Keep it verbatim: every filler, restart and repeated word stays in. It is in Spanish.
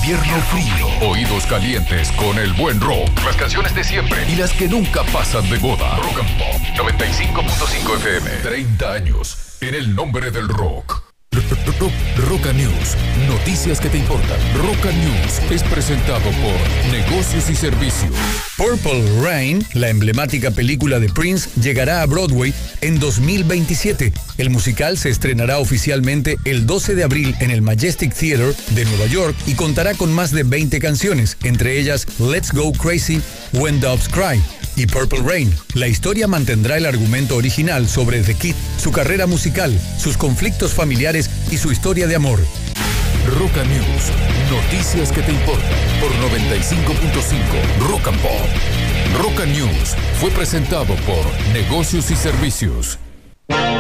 invierno frío, oídos calientes con el buen rock, las canciones de siempre y las que nunca pasan de moda. Rock and Pop noventa y cinco punto cinco F M. treinta años en el nombre del rock. Roca News, noticias que te importan. Roca News es presentado por Negocios y Servicios. Purple Rain, la emblemática película de Prince, llegará a Broadway en dos mil veintisiete. El musical se estrenará oficialmente el doce de abril en el Majestic Theater de Nueva York y contará con más de veinte canciones, entre ellas Let's Go Crazy, When Doves Cry y Purple Rain. La historia mantendrá el argumento original sobre The Kid, su carrera musical, sus conflictos familiares y su historia de amor. Roca News, noticias que te importan por noventa y cinco punto cinco Rock and Pop. Roca News fue presentado por Negocios y Servicios.